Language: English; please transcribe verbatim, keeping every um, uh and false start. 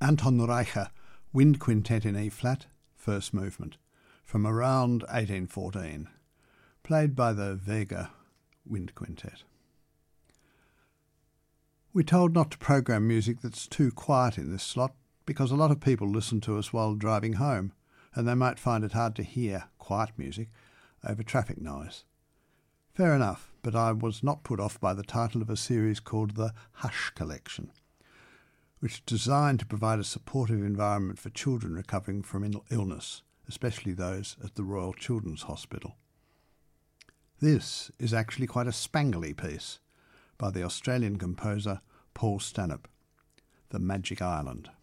Anton Reicher Wind Quintet in E-flat, first movement, from around eighteen fourteen, played by the Vega Wind Quintet. We're told not to program music that's too quiet in this slot because a lot of people listen to us while driving home, and they might find it hard to hear quiet music over traffic noise. Fair enough, but I was not put off by the title of a series called the Hush Collection, which is designed to provide a supportive environment for children recovering from Ill- illness, especially those at the Royal Children's Hospital. This is actually quite a spangly piece by the Australian composer Paul Stanhope, The Magic Island.